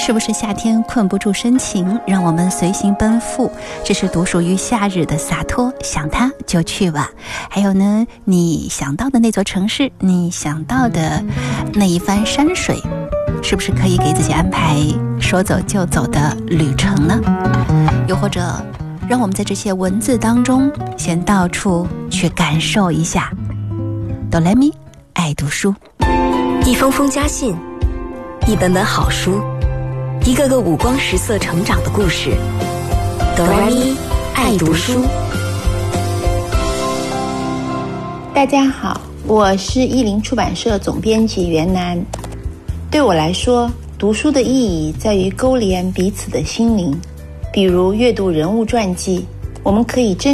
是不是夏天困不住深情，让我们随心奔赴？这是独属于夏日的洒脱，想它就去吧。还有呢，你想到的那座城市，你想到的那一番山水，是不是可以给自己安排说走就走的旅程呢？又或者让我们在这些文字当中先到处去感受一下。哆来咪爱读书， 一封封家信，一本本好书，一个个五光十色成长的故事。哆来咪爱读书。 大家好，我是译林出版社总编辑袁楠。对我来说，读书的意义在于勾连彼此的心灵。比如阅读人物传记，我们可以真